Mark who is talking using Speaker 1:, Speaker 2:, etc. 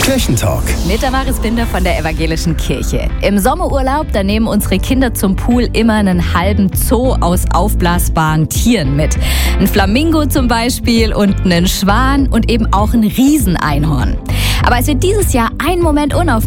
Speaker 1: Kirchentalk.
Speaker 2: Mit Damaris Binder von der Evangelischen Kirche. Im Sommerurlaub, da nehmen unsere Kinder zum Pool immer einen halben Zoo aus aufblasbaren Tieren mit. Ein Flamingo zum Beispiel und einen Schwan und eben auch ein Rieseneinhorn. Aber als wir dieses Jahr einen Moment